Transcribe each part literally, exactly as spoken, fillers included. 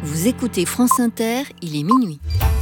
Vous écoutez France Inter, il est minuit.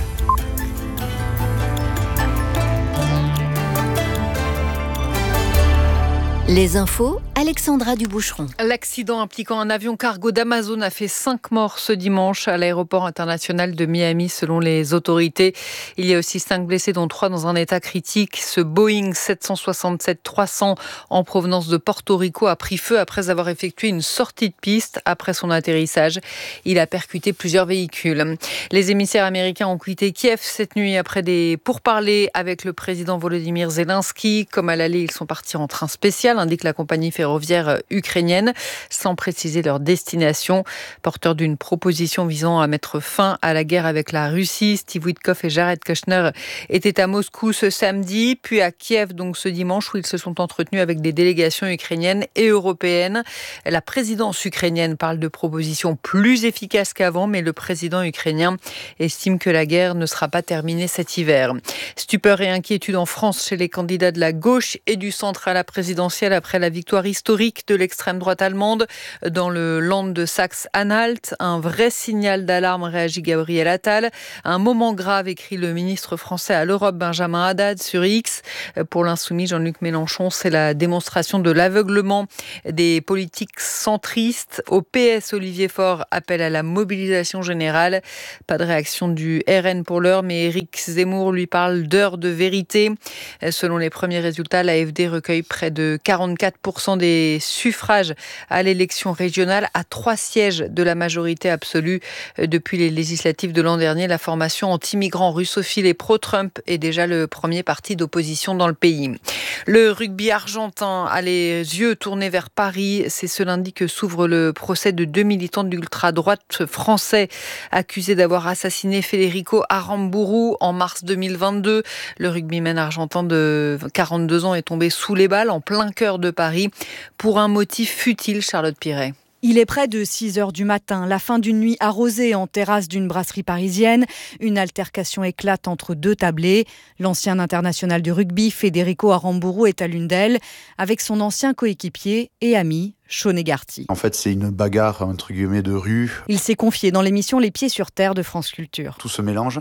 Les infos, Alexandra Duboucheron. L'accident impliquant un avion cargo d'Amazon a fait cinq morts ce dimanche à l'aéroport international de Miami selon les autorités. Il y a aussi cinq blessés dont trois dans un état critique. Ce Boeing sept cent soixante-sept trois cents en provenance de Porto Rico a pris feu après avoir effectué une sortie de piste après son atterrissage. Il a percuté plusieurs véhicules. Les émissaires américains ont quitté Kiev cette nuit après des pourparlers avec le président Volodymyr Zelensky. Comme à l'aller, ils sont partis en train spécial, indique la compagnie ferroviaire ukrainienne, sans préciser leur destination. Porteur d'une proposition visant à mettre fin à la guerre avec la Russie, Steve Witkoff et Jared Kushner étaient à Moscou ce samedi, puis à Kiev donc ce dimanche, où ils se sont entretenus avec des délégations ukrainiennes et européennes. La présidence ukrainienne parle de propositions plus efficaces qu'avant, mais le président ukrainien estime que la guerre ne sera pas terminée cet hiver. Stupeur et inquiétude en France chez les candidats de la gauche et du centre à la présidentielle après la victoire historique de l'extrême droite allemande dans le Land de Saxe-Anhalt. Un vrai signal d'alarme, réagit Gabriel Attal. Un moment grave, écrit le ministre français à l'Europe Benjamin Haddad sur X. Pour l'insoumis Jean-Luc Mélenchon, c'est la démonstration de l'aveuglement des politiques centristes. Au P S, Olivier Faure appelle à la mobilisation générale. Pas de réaction du R N pour l'heure, mais Éric Zemmour lui parle d'heure de vérité. Selon les premiers résultats, l'A F D recueille près de quarante-quatre pour cent des suffrages à l'élection régionale, à trois sièges de la majorité absolue. Depuis les législatives de l'an dernier, la formation anti-migrants russophile et pro-Trump est déjà le premier parti d'opposition dans le pays. Le rugby argentin a les yeux tournés vers Paris. C'est ce lundi que s'ouvre le procès de deux militants d'ultra-droite français accusés d'avoir assassiné Federico Aramburu en mars deux mille vingt-deux. Le rugbyman argentin de quarante-deux ans est tombé sous les balles en plein cœur de Paris pour un motif futile, Charlotte Piret. Il est près de six heures du matin, la fin d'une nuit arrosée en terrasse d'une brasserie parisienne. Une altercation éclate entre deux tablés. L'ancien international du rugby, Federico Aramburu, est à l'une d'elles, avec son ancien coéquipier et ami, Sean Egarty. En fait, c'est une bagarre, entre guillemets, de rue. Il s'est confié dans l'émission Les Pieds sur Terre de France Culture. Tout se mélange.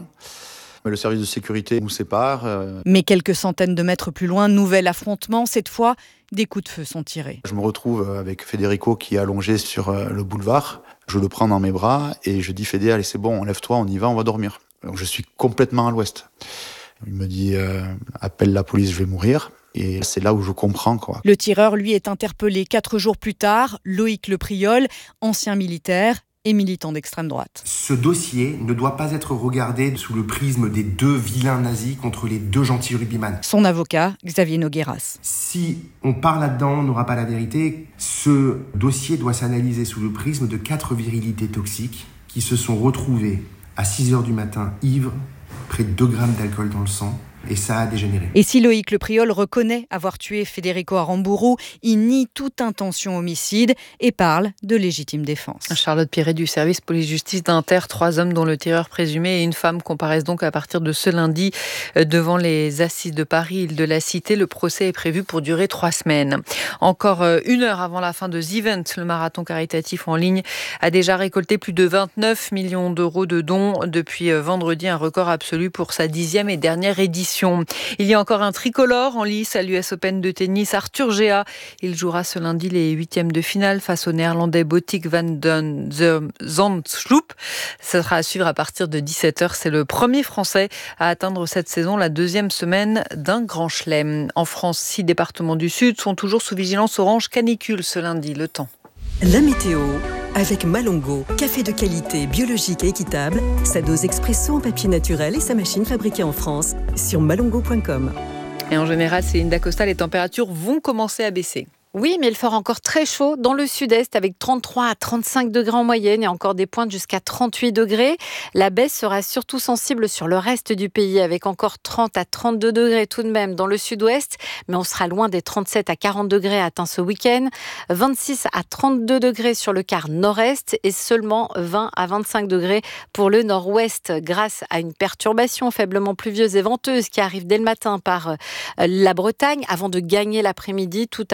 Le service de sécurité nous sépare. Mais quelques centaines de mètres plus loin, nouvel affrontement. Cette fois, des coups de feu sont tirés. Je me retrouve avec Federico qui est allongé sur le boulevard. Je le prends dans mes bras et je dis « Fédé, allez c'est bon, lève-toi, on y va, on va dormir ». Donc je suis complètement à l'ouest. Il me dit euh, « Appelle la police, je vais mourir ». Et c'est là où je comprends, quoi. Le tireur, lui, est interpellé quatre jours plus tard. Loïc Lepriol, ancien militaire et militant d'extrême droite. Ce dossier ne doit pas être regardé sous le prisme des deux vilains nazis contre les deux gentils rugbyman. Son avocat, Xavier Nogueras. Si on part là-dedans, on n'aura pas la vérité. Ce dossier doit s'analyser sous le prisme de quatre virilités toxiques qui se sont retrouvées à six heures du matin, ivres, près de deux grammes d'alcool dans le sang. Et ça a dégénéré. Et si Loïc Lepriol reconnaît avoir tué Federico Aramburu, il nie toute intention homicide et parle de légitime défense. Charlotte Piret du service police-justice d'Inter. Trois hommes dont le tireur présumé et une femme comparaissent donc à partir de ce lundi devant les assises de Paris, île de la Cité. Le procès est prévu pour durer trois semaines. Encore une heure avant la fin de The Event, le marathon caritatif en ligne a déjà récolté plus de vingt-neuf millions d'euros de dons depuis vendredi, un record absolu pour sa dixième et dernière édition. Il y a encore un tricolore en lice à l'U S Open de tennis, Arthur Géa. Il jouera ce lundi les huitièmes de finale face au néerlandais Botic van den Zandschulp. Ça sera à suivre à partir de dix-sept heures. C'est le premier Français à atteindre cette saison la deuxième semaine d'un grand chelem. En France, six départements du Sud sont toujours sous vigilance orange canicule ce lundi. Le temps. La météo avec Malongo, café de qualité, biologique et équitable, sa dose expresso en papier naturel et sa machine fabriquée en France sur malongo point com. Et en général, Céline Dacosta, les températures vont commencer à baisser. Oui, mais il fera encore très chaud dans le sud-est avec trente-trois à trente-cinq degrés en moyenne et encore des pointes jusqu'à trente-huit degrés. La baisse sera surtout sensible sur le reste du pays avec encore trente à trente-deux degrés tout de même dans le sud-ouest, mais on sera loin des trente-sept à quarante degrés atteints ce week-end. vingt-six à trente-deux degrés sur le quart nord-est et seulement vingt à vingt-cinq degrés pour le nord-ouest grâce à une perturbation faiblement pluvieuse et venteuse qui arrive dès le matin par la Bretagne avant de gagner l'après-midi tout un axe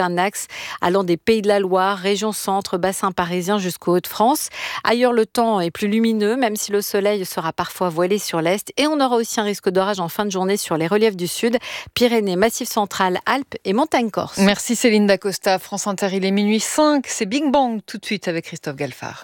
allant des Pays de la Loire, région centre, bassin parisien jusqu'aux Hauts-de-France. Ailleurs, le temps est plus lumineux, même si le soleil sera parfois voilé sur l'est. Et on aura aussi un risque d'orage en fin de journée sur les reliefs du sud, Pyrénées, Massif central, Alpes et montagnes corse. Merci Céline Dacosta. France Inter, il est minuit cinq. C'est Big Bang tout de suite avec Christophe Galfard.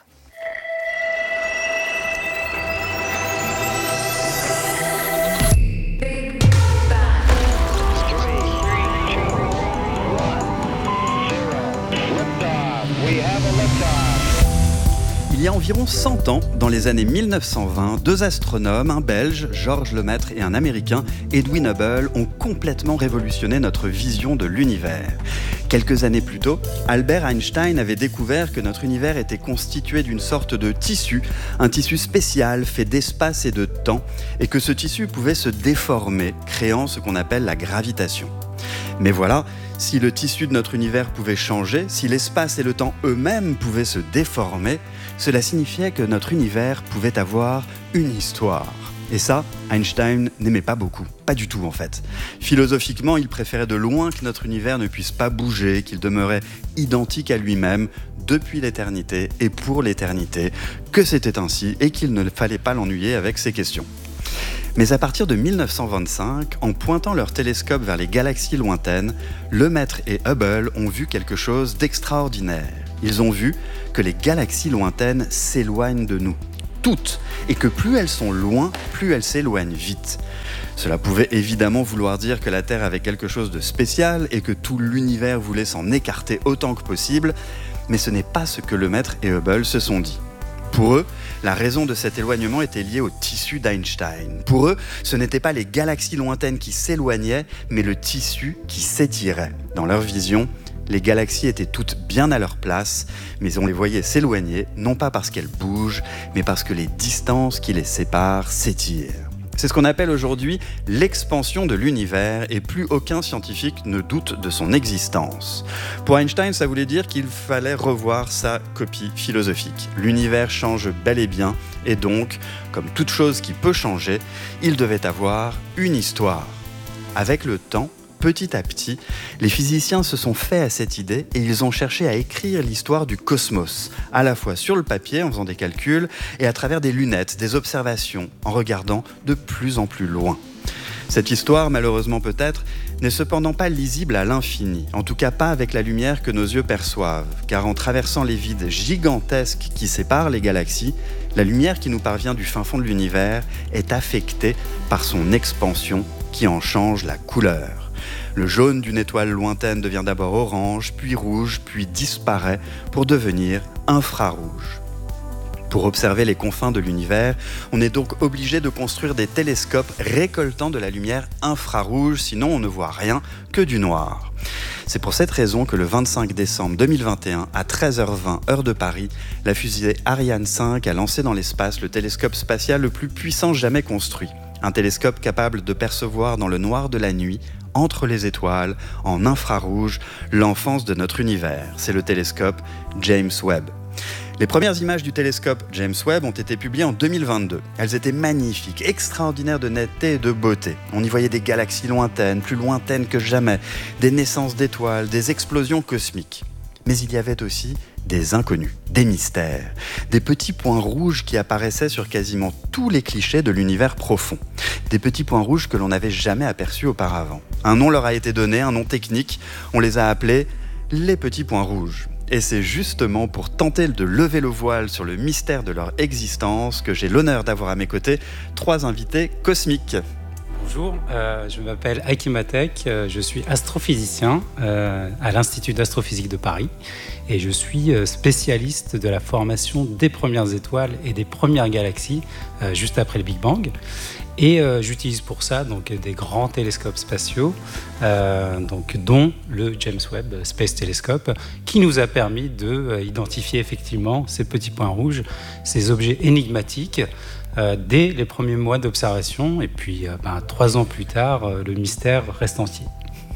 Il y a environ cent ans, dans les années mille neuf cent vingt, deux astronomes, un Belge, Georges Lemaître, et un Américain, Edwin Hubble, ont complètement révolutionné notre vision de l'univers. Quelques années plus tôt, Albert Einstein avait découvert que notre univers était constitué d'une sorte de tissu, un tissu spécial fait d'espace et de temps, et que ce tissu pouvait se déformer, créant ce qu'on appelle la gravitation. Mais voilà, si le tissu de notre univers pouvait changer, si l'espace et le temps eux-mêmes pouvaient se déformer, cela signifiait que notre univers pouvait avoir une histoire. Et ça, Einstein n'aimait pas beaucoup. Pas du tout, en fait. Philosophiquement, il préférait de loin que notre univers ne puisse pas bouger, qu'il demeurait identique à lui-même depuis l'éternité et pour l'éternité, que c'était ainsi et qu'il ne fallait pas l'ennuyer avec ces questions. Mais à partir de mille neuf cent vingt-cinq, en pointant leur télescope vers les galaxies lointaines, Lemaître et Hubble ont vu quelque chose d'extraordinaire. Ils ont vu que les galaxies lointaines s'éloignent de nous, toutes, et que plus elles sont loin, plus elles s'éloignent vite. Cela pouvait évidemment vouloir dire que la Terre avait quelque chose de spécial et que tout l'univers voulait s'en écarter autant que possible, mais ce n'est pas ce que Lemaître et Hubble se sont dit. Pour eux, la raison de cet éloignement était liée au tissu d'Einstein. Pour eux, ce n'étaient pas les galaxies lointaines qui s'éloignaient, mais le tissu qui s'étirait. Dans leur vision, les galaxies étaient toutes bien à leur place, mais on les voyait s'éloigner, non pas parce qu'elles bougent, mais parce que les distances qui les séparent s'étirent. C'est ce qu'on appelle aujourd'hui l'expansion de l'univers et plus aucun scientifique ne doute de son existence. Pour Einstein, ça voulait dire qu'il fallait revoir sa copie philosophique. L'univers change bel et bien et donc, comme toute chose qui peut changer, il devait avoir une histoire. Avec le temps, petit à petit, les physiciens se sont faits à cette idée et ils ont cherché à écrire l'histoire du cosmos, à la fois sur le papier en faisant des calculs et à travers des lunettes, des observations, en regardant de plus en plus loin. Cette histoire, malheureusement peut-être, n'est cependant pas lisible à l'infini, en tout cas pas avec la lumière que nos yeux perçoivent, car en traversant les vides gigantesques qui séparent les galaxies, la lumière qui nous parvient du fin fond de l'univers est affectée par son expansion qui en change la couleur. Le jaune d'une étoile lointaine devient d'abord orange, puis rouge, puis disparaît pour devenir infrarouge. Pour observer les confins de l'univers, on est donc obligé de construire des télescopes récoltant de la lumière infrarouge, sinon on ne voit rien que du noir. C'est pour cette raison que le vingt-cinq décembre deux mille vingt et un, à treize heures vingt, heure de Paris, la fusée Ariane cinq a lancé dans l'espace le télescope spatial le plus puissant jamais construit. Un télescope capable de percevoir dans le noir de la nuit, entre les étoiles, en infrarouge, l'enfance de notre univers. C'est le télescope James Webb. Les premières images du télescope James Webb ont été publiées en deux mille vingt-deux. Elles étaient magnifiques, extraordinaires de netteté et de beauté. On y voyait des galaxies lointaines, plus lointaines que jamais, des naissances d'étoiles, des explosions cosmiques. Mais il y avait aussi des inconnus, des mystères, des petits points rouges qui apparaissaient sur quasiment tous les clichés de l'univers profond. Des petits points rouges que l'on n'avait jamais aperçus auparavant. Un nom leur a été donné, un nom technique, on les a appelés les petits points rouges. Et c'est justement pour tenter de lever le voile sur le mystère de leur existence que j'ai l'honneur d'avoir à mes côtés trois invités cosmiques. Bonjour, euh, je m'appelle Aiki Matek, euh, je suis astrophysicien euh, à l'Institut d'astrophysique de Paris et je suis euh, spécialiste de la formation des premières étoiles et des premières galaxies euh, juste après le Big Bang. Et euh, j'utilise pour ça donc, des grands télescopes spatiaux, euh, donc, dont le James Webb Space Telescope, qui nous a permis d'identifier euh, effectivement ces petits points rouges, ces objets énigmatiques, euh, dès les premiers mois d'observation. Et puis, euh, ben, trois ans plus tard, euh, le mystère reste entier.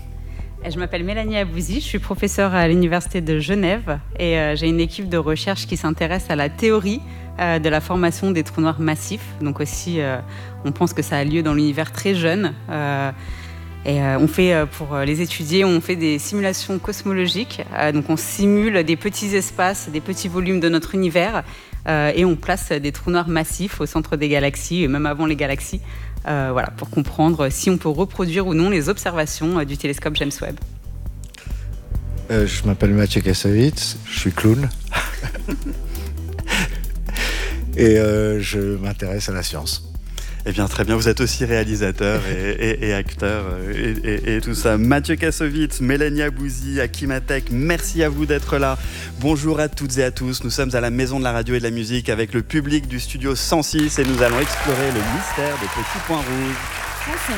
Je m'appelle Mélanie Abouzi, je suis professeure à l'Université de Genève et euh, j'ai une équipe de recherche qui s'intéresse à la théorie euh, de la formation des trous noirs massifs. Donc aussi, euh, on pense que ça a lieu dans l'univers très jeune. Euh, Et euh, on fait, euh, pour les étudier, on fait des simulations cosmologiques. Euh, donc on simule des petits espaces, des petits volumes de notre univers euh, et on place des trous noirs massifs au centre des galaxies et même avant les galaxies, euh, voilà, pour comprendre si on peut reproduire ou non les observations euh, du télescope James Webb. Euh, je m'appelle Mathieu Kassovitz, je suis clown. Et euh, je m'intéresse à la science. Eh bien, très bien. Vous êtes aussi réalisateur et, et, et acteur et, et, et tout ça. Mathieu Kassovitz, Mélanie Abouzi, Akimatech, merci à vous d'être là. Bonjour à toutes et à tous. Nous sommes à la Maison de la Radio et de la Musique avec le public du studio cent six et nous allons explorer le mystère des petits points rouges.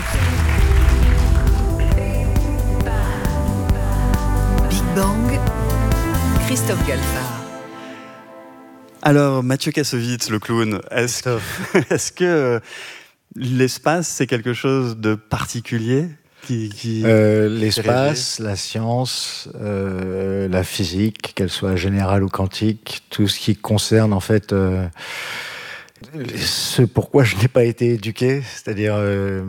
Big Bang, Christophe Galfard. Alors, Mathieu Kassovitz, le clown, est-ce, est-ce que euh, l'espace, c'est quelque chose de particulier qui, qui euh, L'espace, la science, euh, la physique, qu'elle soit générale ou quantique, tout ce qui concerne en fait euh, ce pourquoi je n'ai pas été éduqué, c'est-à-dire euh,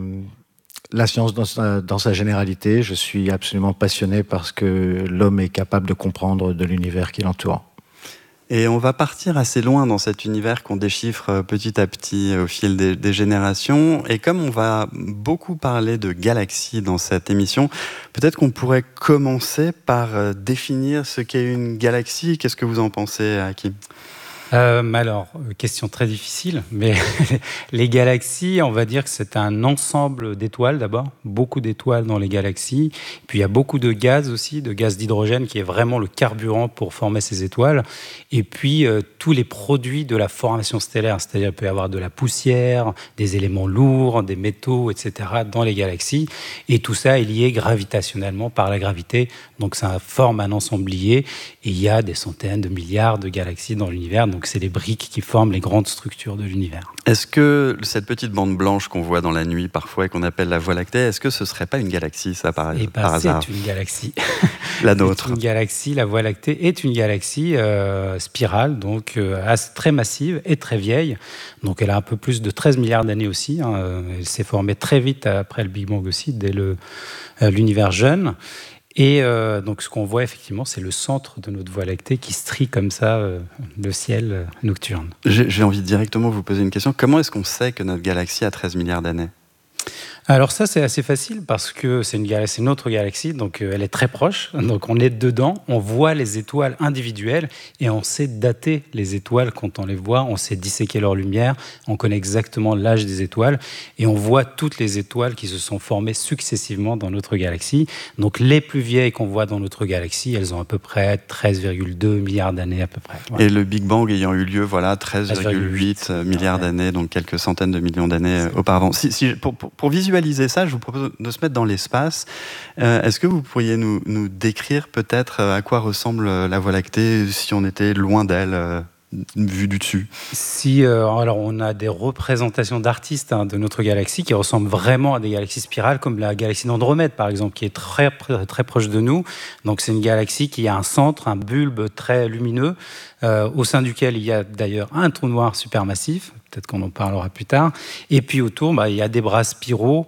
la science dans sa, dans sa généralité. Je suis absolument passionné par ce que l'homme est capable de comprendre de l'univers qui l'entoure. Et on va partir assez loin dans cet univers qu'on déchiffre petit à petit au fil des, des générations. Et comme on va beaucoup parler de galaxies dans cette émission, peut-être qu'on pourrait commencer par définir ce qu'est une galaxie. Qu'est-ce que vous en pensez, Hakim ? Euh, alors, question très difficile, mais les galaxies, on va dire que c'est un ensemble d'étoiles d'abord, beaucoup d'étoiles dans les galaxies, puis il y a beaucoup de gaz aussi, de gaz d'hydrogène qui est vraiment le carburant pour former ces étoiles, et puis euh, tous les produits de la formation stellaire, c'est-à-dire qu'il peut y avoir de la poussière, des éléments lourds, des métaux, et cetera dans les galaxies, et tout ça est lié gravitationnellement par la gravité, donc ça forme un ensemblier, et il y a des centaines de milliards de galaxies dans l'univers, donc c'est les briques qui forment les grandes structures de l'univers. Est-ce que cette petite bande blanche qu'on voit dans la nuit parfois et qu'on appelle la Voie lactée, est-ce que ce ne serait pas une galaxie, ça, par, eh ben, par hasard ? C'est une galaxie. La nôtre. C'est une galaxie, la Voie lactée est une galaxie euh, spirale, donc euh, très massive et très vieille. Donc elle a un peu plus de treize milliards d'années aussi. Hein. Elle s'est formée très vite après le Big Bang aussi, dès le, euh, l'univers jeune. Et euh, donc ce qu'on voit effectivement, c'est le centre de notre Voie lactée qui strie comme ça euh, le ciel euh, nocturne. J'ai, j'ai envie de directement vous poser une question. Comment est-ce qu'on sait que notre galaxie a treize milliards d'années ? Alors ça, c'est assez facile parce que c'est une galaxie, c'est notre galaxie, donc euh, elle est très proche. Donc on est dedans, on voit les étoiles individuelles et on sait dater les étoiles quand on les voit. On sait disséquer leur lumière, on connaît exactement l'âge des étoiles et on voit toutes les étoiles qui se sont formées successivement dans notre galaxie. Donc les plus vieilles qu'on voit dans notre galaxie, elles ont à peu près treize virgule deux milliards d'années à peu près. Voilà. Et le Big Bang ayant eu lieu, voilà, treize virgule huit milliards d'années, donc quelques centaines de millions d'années auparavant. Si, si, pour, pour, pour visualiser ça, je vous propose de se mettre dans l'espace. Euh, est-ce que vous pourriez nous, nous décrire peut-être à quoi ressemble la Voie lactée si on était loin d'elle, euh, vue du dessus ? Si, euh, alors on a des représentations d'artistes hein, de notre galaxie qui ressemblent vraiment à des galaxies spirales, comme la galaxie d'Andromède par exemple, qui est très, très proche de nous. Donc c'est une galaxie qui a un centre, un bulbe très lumineux, euh, au sein duquel il y a d'ailleurs un trou noir supermassif. Peut-être qu'on en parlera plus tard. Et puis autour, bah, il y a des bras spiraux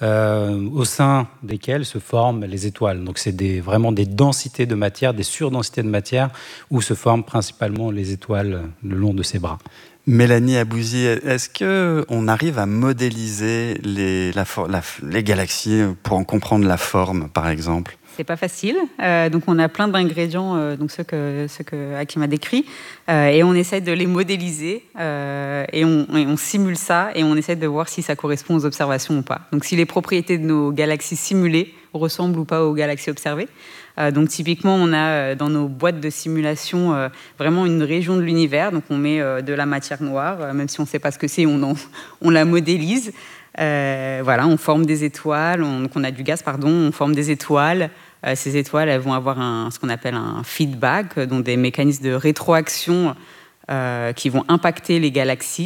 euh, au sein desquels se forment les étoiles. Donc c'est des, vraiment des densités de matière, des surdensités de matière où se forment principalement les étoiles le long de ces bras. Mélanie Abouzi, est-ce qu'on arrive à modéliser les, la, la, les galaxies pour en comprendre la forme, par exemple ? C'est pas facile. Euh, donc, on a plein d'ingrédients, euh, donc ceux que, ceux que Hakim a décrits, euh, et on essaie de les modéliser, euh, et, on, et on simule ça, et on essaie de voir si ça correspond aux observations ou pas. Donc, si les propriétés de nos galaxies simulées ressemblent ou pas aux galaxies observées. Euh, donc, typiquement, on a dans nos boîtes de simulation euh, vraiment une région de l'univers. Donc, on met euh, de la matière noire, euh, même si on ne sait pas ce que c'est, on, en, on la modélise. Euh, voilà, on forme des étoiles, on, donc on a du gaz, pardon, on forme des étoiles. Euh, ces étoiles, elles vont avoir un, ce qu'on appelle un feedback, donc des mécanismes de rétroaction euh, qui vont impacter les galaxies.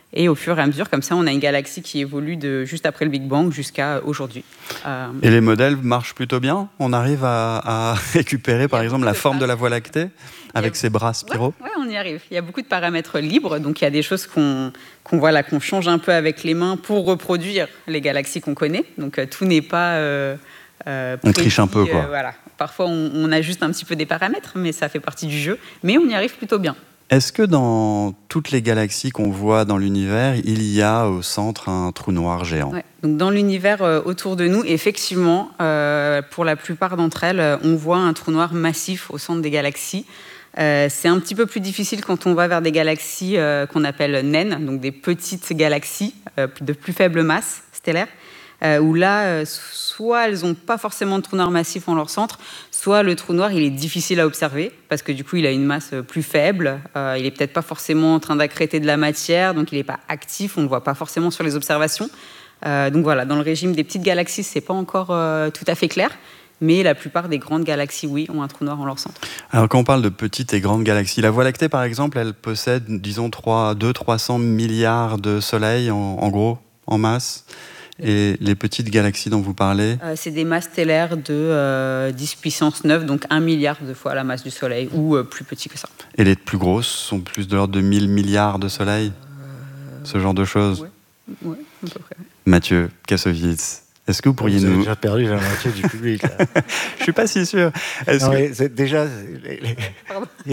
Et au fur et à mesure, comme ça, on a une galaxie qui évolue de juste après le Big Bang jusqu'à aujourd'hui. Euh... Et les modèles marchent plutôt bien ? On arrive à, à récupérer, par exemple, la forme de la Voie lactée avec ses bras spiraux ? Oui, ouais, on y arrive. Il y a beaucoup de paramètres libres, donc il y a des choses qu'on, qu'on, voilà, qu'on change un peu avec les mains pour reproduire les galaxies qu'on connaît. Donc euh, tout n'est pas... Euh, euh, on triche un peu, quoi. Euh, voilà. Parfois, on, on ajuste un petit peu des paramètres, mais ça fait partie du jeu. Mais on y arrive plutôt bien. Est-ce que dans toutes les galaxies qu'on voit dans l'univers, il y a au centre un trou noir géant ? Ouais. Donc dans l'univers euh, autour de nous, effectivement, euh, pour la plupart d'entre elles, euh, on voit un trou noir massif au centre des galaxies. Euh, c'est un petit peu plus difficile quand on va vers des galaxies euh, qu'on appelle naines, donc des petites galaxies euh, de plus faible masse stellaire, euh, où là, euh, soit elles n'ont pas forcément de trou noir massif en leur centre, soit le trou noir il est difficile à observer parce que du coup il a une masse plus faible, euh, il est peut-être pas forcément en train d'accréter de la matière, donc il n'est pas actif, on ne le voit pas forcément sur les observations. Euh, donc voilà, dans le régime des petites galaxies, c'est pas encore euh, tout à fait clair, mais la plupart des grandes galaxies, oui, ont un trou noir en leur centre. Alors quand on parle de petites et grandes galaxies, la Voie lactée par exemple, elle possède disons deux cents à trois cents milliards de soleils en, en gros, en masse. Et les petites galaxies dont vous parlez euh, c'est des masses stellaires de euh, dix puissance neuf, donc un milliard de fois la masse du Soleil, ou euh, plus petit que ça. Et les plus grosses sont plus de l'ordre de mille milliards de soleils euh... Ce genre de choses. Oui, ouais, à peu près. Mathieu Kassovitz, est-ce que vous pourriez vous nous... Vous avez déjà perdu la moitié du public. Là. Je suis pas si sûr. Est-ce non, que... mais c'est déjà, les, les...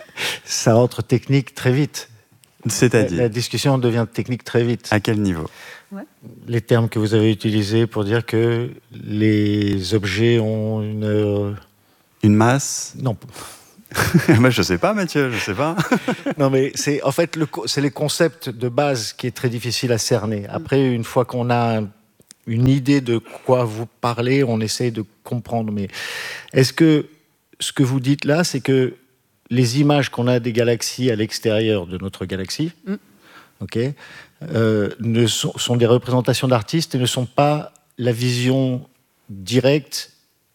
ça entre technique très vite. C'est-à-dire la, la discussion devient technique très vite. À quel niveau ? Ouais. Les termes que vous avez utilisés pour dire que les objets ont une... Une masse ? Non. Moi, je sais pas, Mathieu, je sais pas. Non, mais c'est en fait le, c'est les concepts de base qui est très difficile à cerner. Après, une fois qu'on a une idée de quoi vous parlez, on essaye de comprendre. Mais est-ce que ce que vous dites là, c'est que les images qu'on a des galaxies à l'extérieur de notre galaxie, mm. ok, euh, ne sont, sont des représentations d'artistes et ne sont pas la vision directe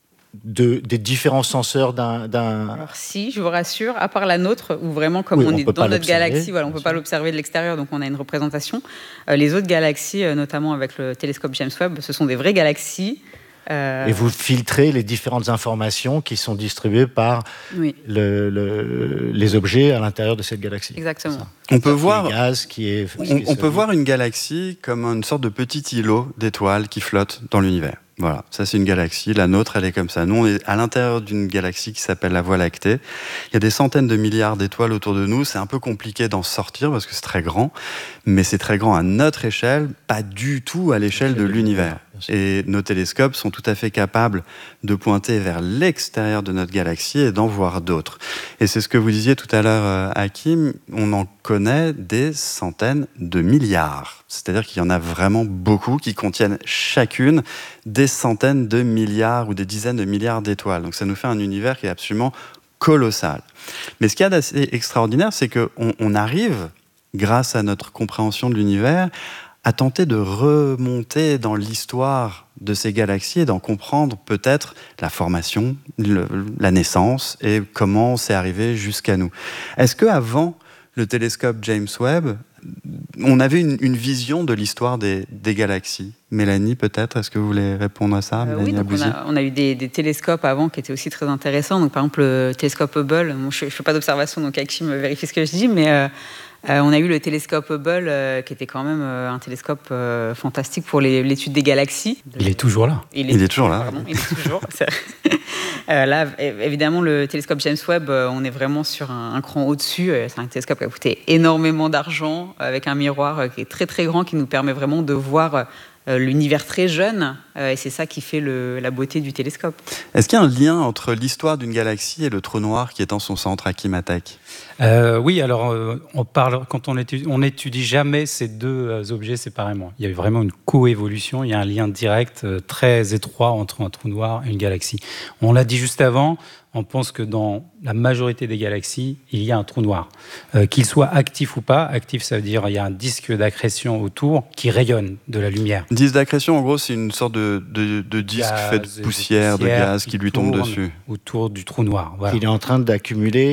de, des différents senseurs d'un, d'un... Alors si, je vous rassure, à part la nôtre, où vraiment comme oui, on, on est dans notre galaxie, voilà, on ne peut pas l'observer de l'extérieur, donc on a une représentation. Euh, les autres galaxies, euh, notamment avec le télescope James Webb, ce sont des vraies galaxies. Euh... Et vous filtrez les différentes informations qui sont distribuées par oui. le, le, les objets à l'intérieur de cette galaxie. Exactement. On peut voir, gaz qui est, on, qui est on peut voir une galaxie comme une sorte de petit îlot d'étoiles qui flotte dans l'univers. Voilà, ça c'est une galaxie, la nôtre elle est comme ça. Nous on est à l'intérieur d'une galaxie qui s'appelle la Voie lactée. Il y a des centaines de milliards d'étoiles autour de nous, c'est un peu compliqué d'en sortir parce que c'est très grand, mais c'est très grand à notre échelle, pas du tout à l'échelle de l'univers. Et nos télescopes sont tout à fait capables de pointer vers l'extérieur de notre galaxie et d'en voir d'autres. Et c'est ce que vous disiez tout à l'heure, Hakim, on en connaît des centaines de milliards. C'est-à-dire qu'il y en a vraiment beaucoup qui contiennent chacune des centaines de milliards ou des dizaines de milliards d'étoiles. Donc ça nous fait un univers qui est absolument colossal. Mais ce qu'il y a d'assez extraordinaire, c'est qu'on on arrive, grâce à notre compréhension de l'univers, à tenter de remonter dans l'histoire de ces galaxies et d'en comprendre peut-être la formation, le, la naissance et comment c'est arrivé jusqu'à nous. Est-ce qu'avant le télescope James Webb, on avait une, une vision de l'histoire des, des galaxies ? Mélanie, peut-être, est-ce que vous voulez répondre à ça ? euh, Oui, donc on, a, on a eu des, des télescopes avant qui étaient aussi très intéressants. Donc, par exemple, le télescope Hubble, bon, je ne fais pas d'observation, donc Hakim me vérifie ce que je dis, mais... Euh, Euh, on a eu le télescope Hubble, euh, qui était quand même euh, un télescope euh, fantastique pour les, l'étude des galaxies. Il est toujours là. Il est, il est toujours là. Pardon, il est toujours. euh, là, évidemment, le télescope James Webb, euh, on est vraiment sur un, un cran au-dessus. C'est un télescope qui a coûté énormément d'argent, avec un miroir euh, qui est très très grand, qui nous permet vraiment de voir euh, l'univers très jeune. Euh, et c'est ça qui fait le, la beauté du télescope. Est-ce qu'il y a un lien entre l'histoire d'une galaxie et le trou noir qui est en son centre, Hakim Atek ? Euh, oui, alors euh, on parle quand on étudie, on n'étudie jamais ces deux euh, objets séparément. Il y a vraiment une coévolution, il y a un lien direct euh, très étroit entre un trou noir et une galaxie. On l'a dit juste avant, on pense que dans la majorité des galaxies, il y a un trou noir. Euh, qu'il soit actif ou pas, actif ça veut dire il y a un disque d'accrétion autour qui rayonne de la lumière. Disque d'accrétion, en gros, c'est une sorte de, de, de disque gaz, fait de poussière, de, poussière, de gaz qui, qui lui tombe dessus. Autour du trou noir. Voilà. Il est en train d'accumuler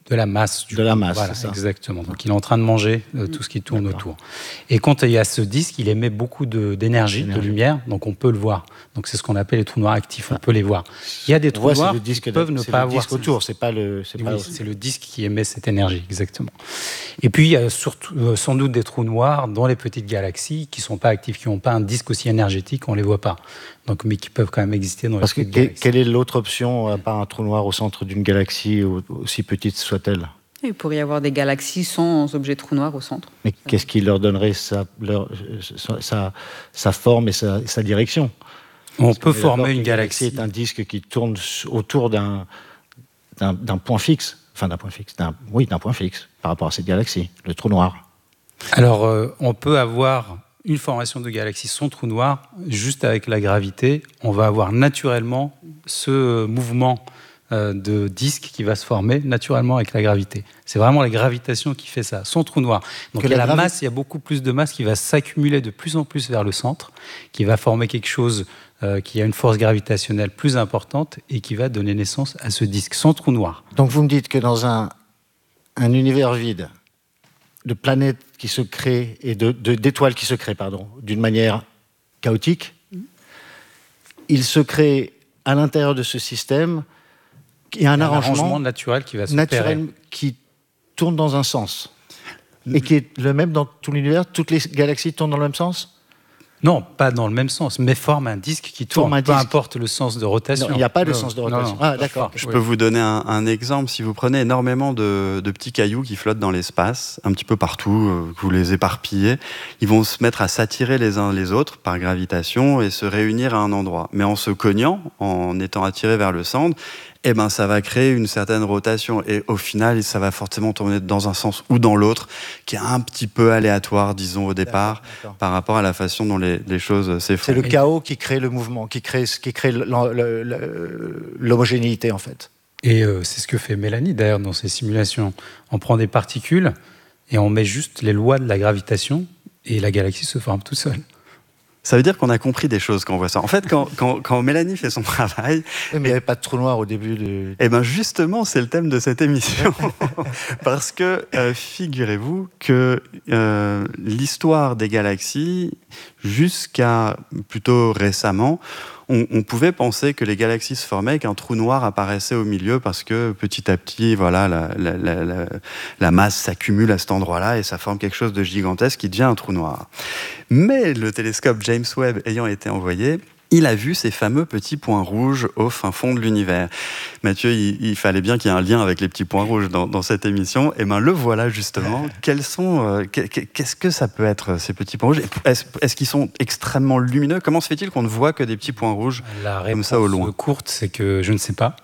De la masse. Du de la masse, voilà, c'est ça. Exactement. Donc, il est en train de manger euh, tout ce qui tourne D'accord. autour. Et quand il y a ce disque, il émet beaucoup de, d'énergie, Énergie. de lumière, donc on peut le voir. Donc, c'est ce qu'on appelle les trous noirs actifs. On peut les voir. Il y a des trous noirs qui peuvent de, ne pas le avoir... disque autour, c'est pas le... C'est, oui, pas... c'est le disque qui émet cette énergie, exactement. Et puis, il y a surtout, euh, sans doute des trous noirs dans les petites galaxies qui ne sont pas actifs, qui n'ont pas un disque aussi énergétique, on ne les voit pas. Donc, mais qui peuvent quand même exister dans Parce les petites que, galaxies. Quelle est l'autre option, à part un trou noir au centre d'une galaxie, aussi petite soit-elle ? Il pourrait y avoir des galaxies sans objet trou noir au centre. Mais qu'est-ce qui leur donnerait sa, leur, sa, sa forme et sa, sa direction ? On Parce peut former une galaxie. C'est un disque qui tourne autour d'un, d'un, d'un point fixe. Enfin, d'un point fixe. D'un, oui, d'un point fixe par rapport à cette galaxie, le trou noir. Alors, euh, on peut avoir une formation de galaxie sans trou noir juste avec la gravité. On va avoir naturellement ce mouvement de disque qui va se former naturellement avec la gravité. C'est vraiment la gravitation qui fait ça, son trou noir. Donc, il y a la gravi- masse, il y a beaucoup plus de masse qui va s'accumuler de plus en plus vers le centre, qui va former quelque chose euh, qui a une force gravitationnelle plus importante et qui va donner naissance à ce disque, son trou noir. Donc, vous me dites que dans un, un univers vide, de planètes qui se créent et de, de, d'étoiles qui se créent, pardon, d'une manière chaotique, mmh. il se crée à l'intérieur de ce système il y a un, un arrangement, arrangement naturel qui va se naturel qui tourne dans un sens et qui est le même dans tout l'univers. Toutes les galaxies tournent dans le même sens ? Non, pas dans le même sens, mais forment un disque qui tourne, un peu disque. importe le sens de rotation. Il n'y a pas de non, sens de rotation. Non, non, ah, d'accord. Je oui. peux vous donner un, un exemple. Si vous prenez énormément de, de petits cailloux qui flottent dans l'espace, un petit peu partout, euh, que vous les éparpillez, ils vont se mettre à s'attirer les uns les autres par gravitation et se réunir à un endroit. Mais en se cognant, en étant attirés vers le centre, eh ben, ça va créer une certaine rotation. Et au final, ça va forcément tourner dans un sens ou dans l'autre, qui est un petit peu aléatoire, disons, au départ, d'accord, d'accord. par rapport à la façon dont les, les choses s'effondrent. C'est le chaos qui crée le mouvement, qui crée, qui crée l'homogénéité, en fait. Et euh, c'est ce que fait Mélanie, d'ailleurs, dans ses simulations. On prend des particules et on met juste les lois de la gravitation et la galaxie se forme tout seul. Ça veut dire qu'on a compris des choses quand on voit ça. En fait, quand, quand, quand Mélanie fait son travail... Oui, mais il n'y avait pas de trou noir au début de... Eh bien, justement, c'est le thème de cette émission. Parce que, euh, figurez-vous que euh, l'histoire des galaxies, jusqu'à plutôt récemment, on, on pouvait penser que les galaxies se formaient, qu'un trou noir apparaissait au milieu parce que petit à petit, voilà, la, la, la, la, la masse s'accumule à cet endroit-là et ça forme quelque chose de gigantesque qui devient un trou noir. Mais le télescope James Webb ayant été envoyé, il a vu ces fameux petits points rouges au fin fond de l'univers. Mathieu, il, il fallait bien qu'il y ait un lien avec les petits points rouges dans, dans cette émission. Et bien, le voilà justement. Quels sont, euh, qu'est-ce que ça peut être, ces petits points rouges ? Est-ce, est-ce qu'ils sont extrêmement lumineux ? Comment se fait-il qu'on ne voit que des petits points rouges comme ça au loin ? La réponse courte, c'est que je ne sais pas.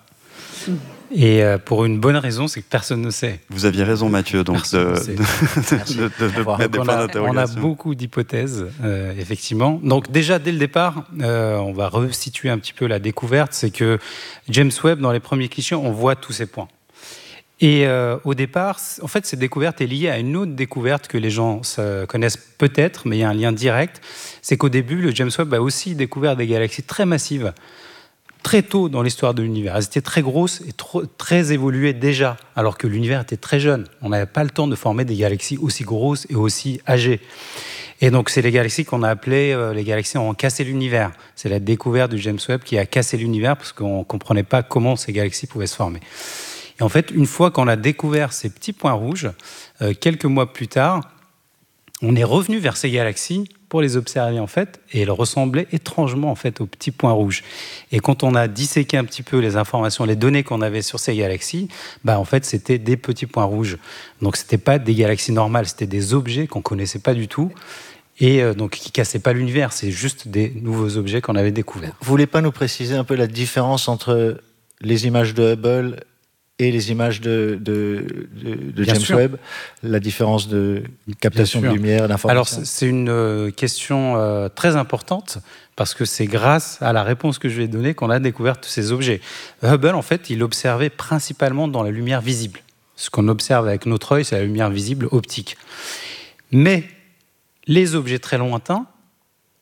Et euh, pour une bonne raison, c'est que personne ne sait. Vous aviez raison, Mathieu, donc de, de, de, de, de mettre des points d'interrogation. On a beaucoup d'hypothèses, euh, effectivement. Donc déjà, dès le départ, euh, on va resituer un petit peu la découverte. C'est que James Webb, dans les premiers clichés, on voit tous ces points. Et euh, au départ, en fait, cette découverte est liée à une autre découverte que les gens connaissent peut-être, mais il y a un lien direct. C'est qu'au début, le James Webb a aussi découvert des galaxies très massives, très tôt dans l'histoire de l'univers. Elles étaient très grosses et trop, très évoluées déjà, alors que l'univers était très jeune. On n'avait pas le temps de former des galaxies aussi grosses et aussi âgées. Et donc, c'est les galaxies qu'on a appelées euh, les galaxies ont cassé l'univers. C'est la découverte du James Webb qui a cassé l'univers parce qu'on ne comprenait pas comment ces galaxies pouvaient se former. Et en fait, une fois qu'on a découvert ces petits points rouges, euh, quelques mois plus tard, on est revenu vers ces galaxies pour les observer en fait, et elles ressemblaient étrangement en fait aux petits points rouges. Et quand on a disséqué un petit peu les informations, les données qu'on avait sur ces galaxies, bah en fait c'était des petits points rouges. Donc c'était pas des galaxies normales, c'était des objets qu'on connaissait pas du tout et euh, donc qui cassaient pas l'univers. C'est juste des nouveaux objets qu'on avait découverts. Vous voulez pas nous préciser un peu la différence entre les images de Hubble et les images de, de, de, de James sûr. Webb, la différence de captation de lumière, d'information. Alors, c'est une euh, question euh, très importante, parce que c'est grâce à la réponse que je vais donner qu'on a découvert tous ces objets. Hubble, en fait, il observait principalement dans la lumière visible. Ce qu'on observe avec notre œil, c'est la lumière visible optique. Mais les objets très lointains,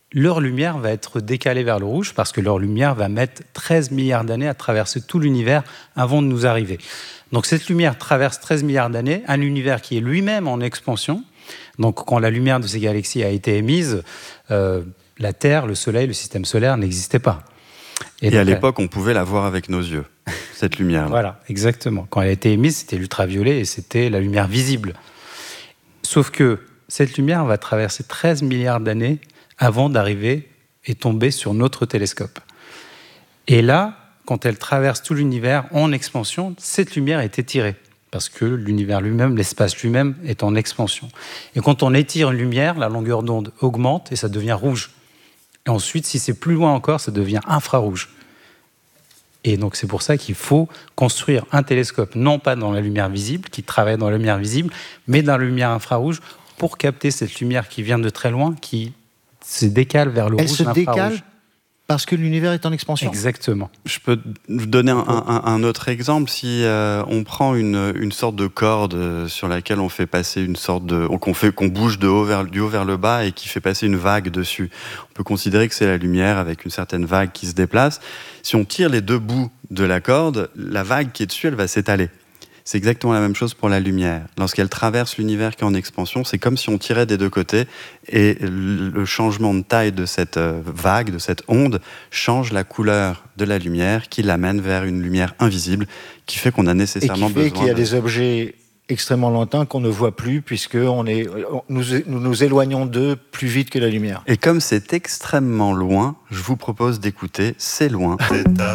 leur lumière va être décalée vers le rouge parce que leur lumière va mettre treize milliards d'années à traverser tout l'univers avant de nous arriver. Donc cette lumière traverse treize milliards d'années, un univers qui est lui-même en expansion. Donc quand la lumière de ces galaxies a été émise, euh, la Terre, le Soleil, le système solaire n'existaient pas. Et, Et donc, à l'époque, on pouvait la voir avec nos yeux, cette lumière-là. Voilà, exactement. Quand elle a été émise, c'était l'ultraviolet et c'était la lumière visible. Sauf que cette lumière va traverser treize milliards d'années avant d'arriver et tomber sur notre télescope. Et là, quand elle traverse tout l'univers en expansion, cette lumière est étirée. Parce que l'univers lui-même, l'espace lui-même est en expansion. Et quand on étire une lumière, la longueur d'onde augmente et ça devient rouge. Et ensuite, si c'est plus loin encore, ça devient infrarouge. Et donc c'est pour ça qu'il faut construire un télescope, non pas dans la lumière visible, qui travaille dans la lumière visible, mais dans la lumière infrarouge, pour capter cette lumière qui vient de très loin, qui se décale vers le Elle rouge se infrarouge. décale parce que l'univers est en expansion. Exactement. Je peux vous donner un, un, un autre exemple. Si euh, on prend une, une sorte de corde sur laquelle on fait passer une sorte de, qu'on fait, qu'on bouge de haut vers, du haut vers le bas et qui fait passer une vague dessus, on peut considérer que c'est la lumière avec une certaine vague qui se déplace. Si on tire les deux bouts de la corde, la vague qui est dessus, elle va s'étaler. C'est exactement la même chose pour la lumière. Lorsqu'elle traverse l'univers qui est en expansion, c'est comme si on tirait des deux côtés et le changement de taille de cette vague, de cette onde, change la couleur de la lumière qui l'amène vers une lumière invisible qui fait qu'on a nécessairement besoin... Et qui fait qu'il y a de... des objets extrêmement lointains qu'on ne voit plus puisque on est, nous, nous nous éloignons d'eux plus vite que la lumière. Et comme c'est extrêmement loin, je vous propose d'écouter « C'est loin ».